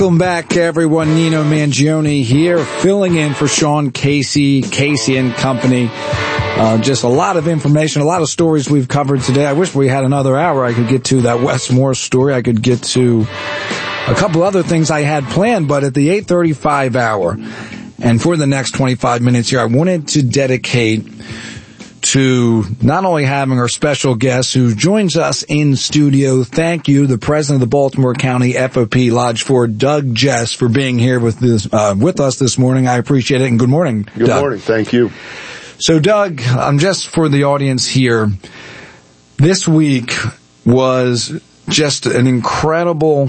Welcome back, everyone. Nino Mangione here, filling in for Sean Casey and Company. Just a lot of information, a lot of stories we've covered today. I wish we had another hour. I could get to that Wes Moore story. I could get to a couple other things I had planned, but at the 8:35 hour, and for the next 25 minutes here, I wanted to dedicate to not only having our special guest who joins us in studio. Thank you, the president of the Baltimore County FOP Lodge 4, Doug Jess, for being here with us this morning. I appreciate it, and good morning, Doug. Good morning. Thank you. So, Doug, just for the audience here, this week was just an incredible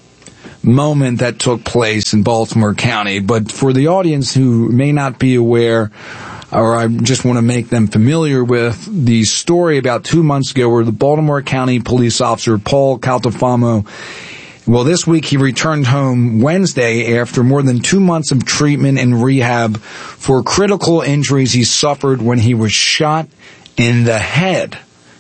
moment that took place in Baltimore County. But for the audience who may not be aware, or I just want to make them familiar with the story about 2 months ago where the Baltimore County police officer Paul Caltafamo, well, this week he returned home Wednesday after more than 2 months of treatment and rehab for critical injuries he suffered when he was shot in the head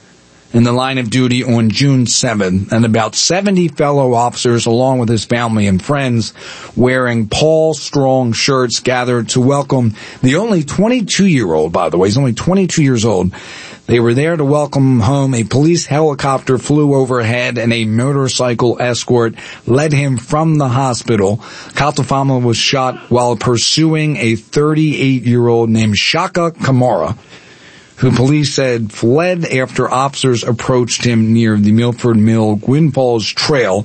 in the line of duty on June 7th, and about 70 fellow officers, along with his family and friends, wearing Paul Strong shirts, gathered to welcome the only 22-year-old, by the way. He's only 22 years old. They were there to welcome home. A police helicopter flew overhead, and a motorcycle escort led him from the hospital. Caltafamo was shot while pursuing a 38-year-old named Shaka Kamara, who police said fled after officers approached him near the Milford Mill Gwynn Falls Trail.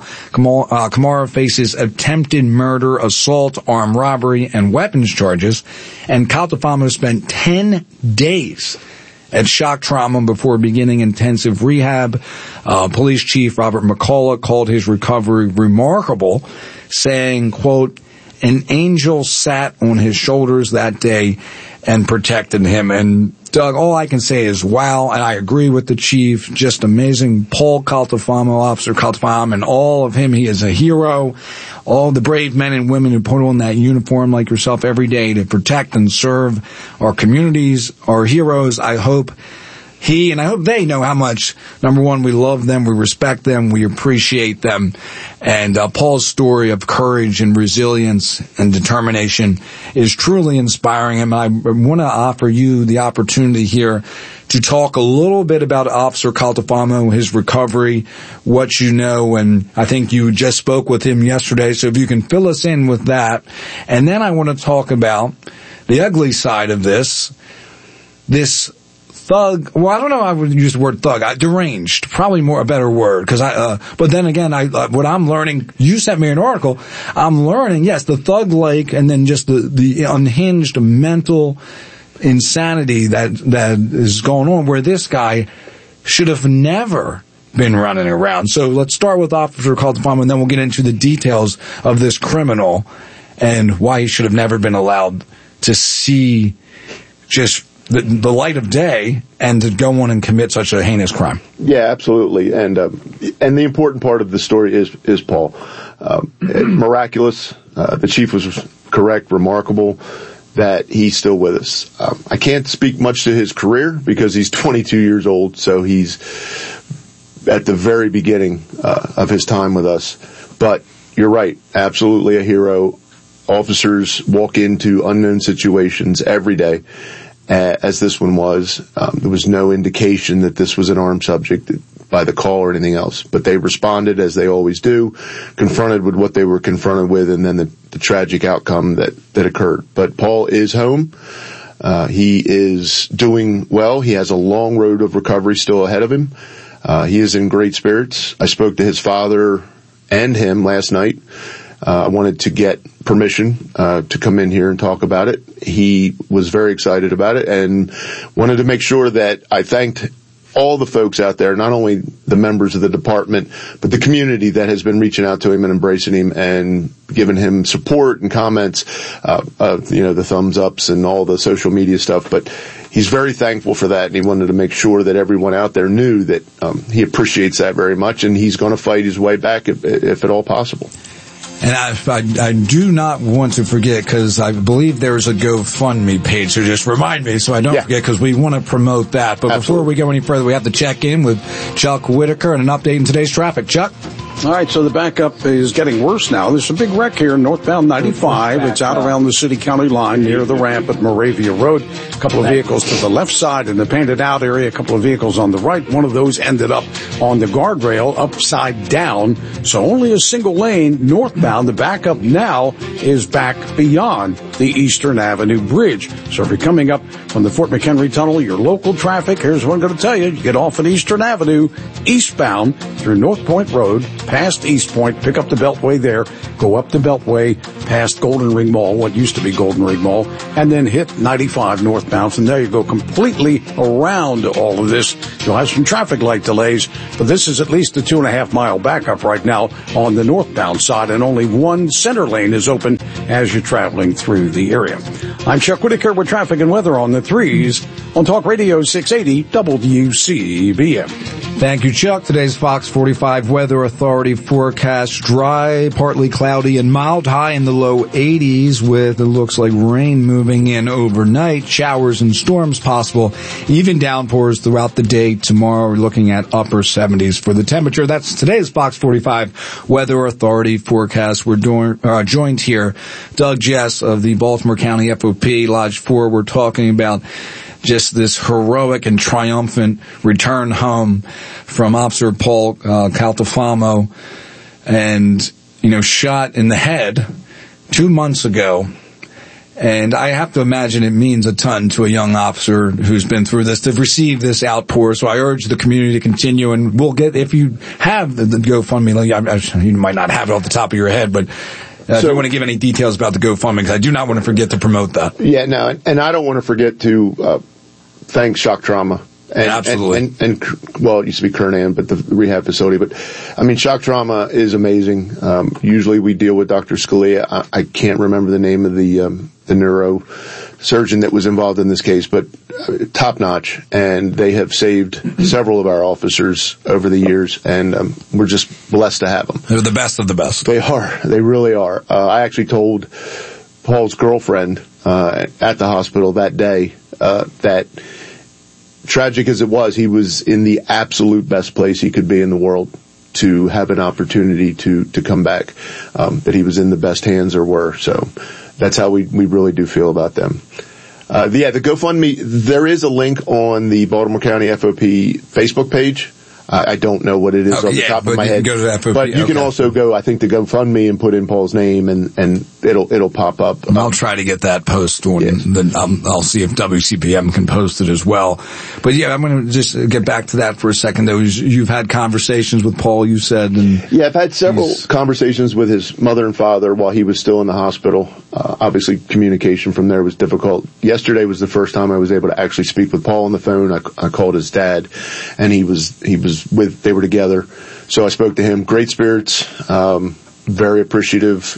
Kamara faces attempted murder, assault, armed robbery, and weapons charges. And Caltafamo spent 10 days at shock trauma before beginning intensive rehab. Police Chief Robert McCullough called his recovery remarkable, saying, quote, "An angel sat on his shoulders that day and protected him." And Doug, all I can say is wow, and I agree with the chief. Just amazing. Paul Caltafamo, Officer Caltafamo, and all of him, he is a hero. All the brave men and women who put on that uniform like yourself every day to protect and serve our communities, our heroes. I hope he, and I hope they know how much, number one, we love them, we respect them, we appreciate them. And Paul's story of courage and resilience and determination is truly inspiring. And I want to offer you the opportunity here to talk a little bit about Officer Caltafamo, his recovery, what you know, and I think you just spoke with him yesterday, so if you can fill us in with that. And then I want to talk about the ugly side of this thug, well, I don't know, I would use the word thug, deranged, probably more a better word, because but then again, what I'm learning, you sent me an article, I'm learning, yes, the thug-like, and then just the unhinged mental insanity that is going on, where this guy should have never been running around. So let's start with Officer Caltafamo, and then we'll get into the details of this criminal and why he should have never been allowed to see just the light of day and to go on and commit such a heinous crime. Yeah, absolutely. And the important part of the story is Paul. Miraculous. The chief was correct, remarkable that he's still with us. I can't speak much to his career because he's 22 years old, so he's at the very beginning of his time with us. But you're right, absolutely a hero. Officers walk into unknown situations every day, as this one was. There was no indication that this was an armed subject by the call or anything else, but they responded as they always do, confronted with what they were confronted with, and then the tragic outcome that occurred. But Paul is home. He is doing well. He has a long road of recovery still ahead of him. He is in great spirits. I spoke to his father and him last night. I wanted to get permission to come in here and talk about it. He was very excited about it and wanted to make sure that I thanked all the folks out there, not only the members of the department, but the community that has been reaching out to him and embracing him and giving him support and comments, the thumbs ups and all the social media stuff. But he's very thankful for that, and he wanted to make sure that everyone out there knew that he appreciates that very much, and he's going to fight his way back if at all possible. And I do not want to forget, because I believe there's a GoFundMe page, so just remind me so I don't forget, because we want to promote that. But Absolutely. Before we go any further, we have to check in with Chuck Whitaker and an update in today's traffic. Chuck? All right, so the backup is getting worse now. There's a big wreck here, northbound 95. It's out around the city-county line near the ramp at Moravia Road. A couple of vehicles to the left side in the painted out area, a couple of vehicles on the right. One of those ended up on the guardrail upside down. So only a single lane northbound. The backup now is back beyond the Eastern Avenue Bridge. So if you're coming up from the Fort McHenry Tunnel, your local traffic, here's what I'm going to tell you. You get off at Eastern Avenue, eastbound through North Point Road, past East Point, pick up the Beltway there, go up the Beltway, past Golden Ring Mall, what used to be Golden Ring Mall, and then hit 95 northbound. From there you go completely around all of this. You'll have some traffic light delays, but this is at least a 2.5-mile backup right now on the northbound side, and only one center lane is open as you're traveling through the area. I'm Chuck Whitaker with traffic and weather on the 3s on Talk Radio 680 WCBM. Thank you, Chuck. Today's Fox 45 Weather Authority forecast: dry, partly cloudy, and mild, high in the low 80s with, it looks like, rain moving in overnight. Showers and storms possible, even downpours throughout the day. Tomorrow we're looking at upper 70s for the temperature. That's today's Fox 45 Weather Authority forecast. We're joined here, Doug Jess of the Baltimore County FOP Lodge 4. We're talking about just this heroic and triumphant return home from Officer Paul Caltafamo, and, shot in the head 2 months ago. And I have to imagine it means a ton to a young officer who's been through this to receive this outpour. So I urge the community to continue, and we'll get, if you have the GoFundMe, you might not have it off the top of your head, but I don't want to give any details about the GoFundMe, because I do not want to forget to promote that. Yeah, no, and I don't want to forget to thank Shock Trauma. Absolutely. And well, it used to be Kernan, but the rehab facility. But, Shock Trauma is amazing. Usually we deal with Dr. Scalia. I can't remember the name of the neurosurgeon that was involved in this case, but top notch. And they have saved several of our officers over the years, and we're just blessed to have them. They're the best of the best. They are. They really are. I actually told Paul's girlfriend at the hospital that day that, tragic as it was, he was in the absolute best place he could be in the world to have an opportunity to come back, that he was in the best hands or were. So that's how we really do feel about them. The GoFundMe, there is a link on the Baltimore County FOP Facebook page. I don't know what it is off the top of my head. Go to that FOP, but you can also go, I think, to GoFundMe and put in Paul's name, and it'll pop up. I'll try to get that post on. Then I'll see if WCPM can post it as well. But I'm going to just get back to that for a second, though. You've had conversations with Paul, you said. I've had several conversations with his mother and father while he was still in the hospital. Obviously, communication from there was difficult. Yesterday was the first time I was able to actually speak with Paul on the phone. I called his dad, and they were together. So I spoke to him. Great spirits, very appreciative,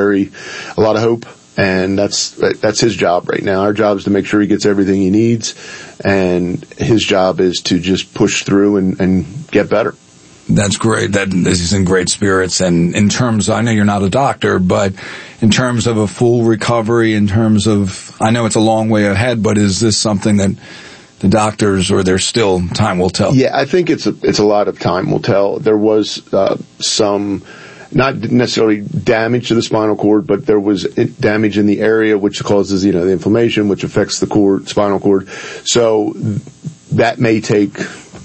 a lot of hope. And that's his job right now. Our job is to make sure he gets everything he needs, and his job is to just push through and get better. That's great. That he's in great spirits. And in terms, I know you're not a doctor, but in terms of a full recovery, I know it's a long way ahead, but is this something that the doctors, or there's still time will tell? Yeah, I think it's a lot of time will tell. There was some, not necessarily damage to the spinal cord, but there was damage in the area which causes, the inflammation, which affects the spinal cord. So that may take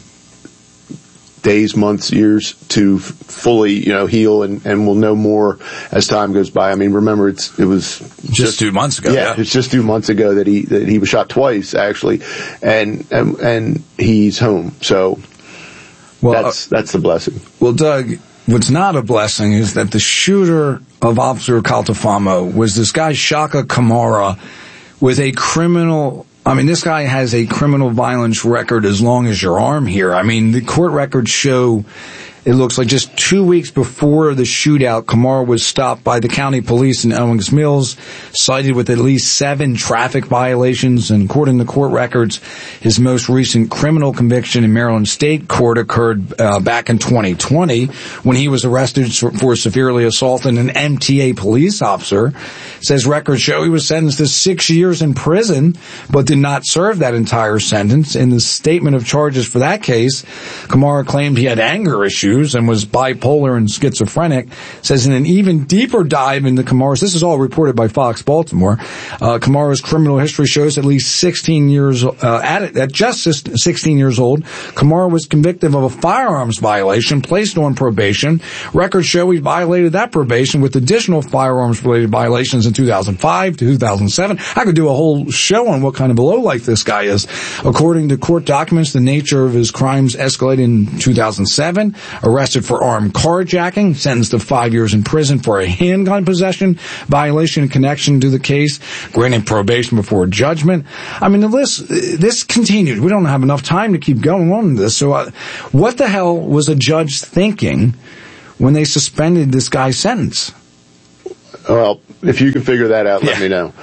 days, months, years to fully, heal, and we'll know more as time goes by. Remember, it was just 2 months ago. Yeah, it's just 2 months ago that he was shot twice, actually, and he's home. So that's the blessing. Well, Doug, what's not a blessing is that the shooter of Officer Caltafamo was this guy Shaka Kamara with a criminal. This guy has a criminal violence record as long as your arm here. The court records show, it looks like just 2 weeks before the shootout, Kamara was stopped by the county police in Owings Mills, cited with at least 7 traffic violations. And according to court records, his most recent criminal conviction in Maryland State Court occurred back in 2020 when he was arrested for severely assaulting an MTA police officer. It says records show he was sentenced to 6 years in prison, but did not serve that entire sentence. In the statement of charges for that case, Kamara claimed he had anger issues issues and was bipolar and schizophrenic, says in an even deeper dive into Kamara's, this is all reported by Fox Baltimore, Kamara's criminal history shows at least 16 years, at just 16 years old, Kamara was convicted of a firearms violation, placed on probation. Records show he violated that probation with additional firearms-related violations in 2005 to 2007. I could do a whole show on what kind of a lowlife this guy is. According to court documents, the nature of his crimes escalated in 2007. Arrested for armed carjacking, sentenced to 5 years in prison for a handgun possession violation in connection to the case, granted probation before judgment. I mean, the list, this continued. We don't have enough time to keep going on this. So what the hell was a judge thinking when they suspended this guy's sentence? Well, if you can figure that out, let me know.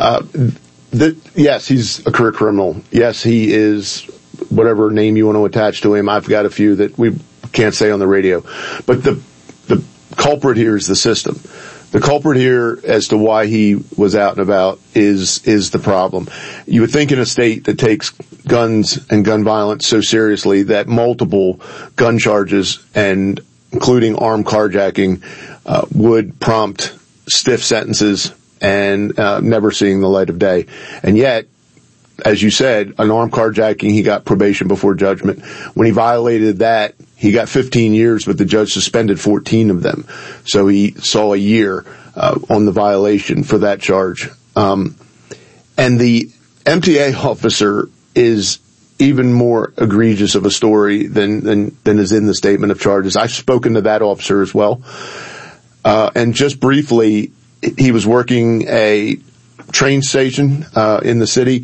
Yes, he's a career criminal. Yes, he is whatever name you want to attach to him. I've got a few that we can't say on the radio. But the culprit here is the system. The culprit here as to why he was out and about is the problem. You would think in a state that takes guns and gun violence so seriously that multiple gun charges and including armed carjacking would prompt stiff sentences and never seeing the light of day. And yet, as you said, an armed carjacking, he got probation before judgment. When he violated that, he got 15 years, but the judge suspended 14 of them. So he saw a year on the violation for that charge. And the MTA officer is even more egregious of a story than is in the statement of charges. I've spoken to that officer as well. And just briefly, he was working a train station in the city.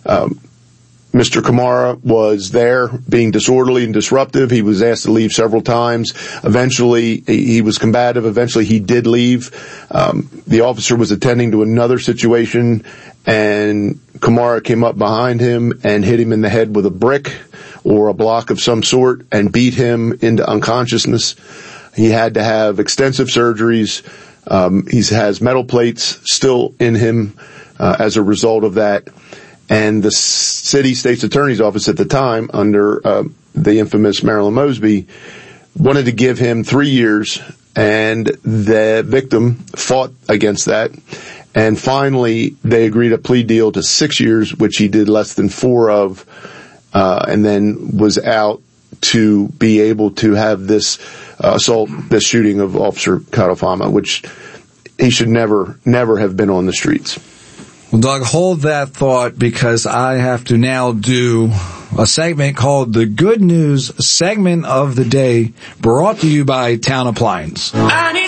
Mr. Kamara was there being disorderly and disruptive. He was asked to leave several times. Eventually, he was combative. Eventually, he did leave. The officer was attending to another situation, and Kamara came up behind him and hit him in the head with a brick or a block of some sort and beat him into unconsciousness. He had to have extensive surgeries. He has metal plates still in him as a result of that. And the city state's attorney's office at the time, under the infamous Marilyn Mosby, wanted to give him 3 years, and the victim fought against that. And finally, they agreed a plea deal to 6 years, which he did less than 4 of, and then was out to be able to have this assault, this shooting of Officer Katafama, which he should never have been on the streets. Well, Doug, hold that thought, because I have to now do a segment called the Good News Segment of the Day, brought to you by Town Appliance.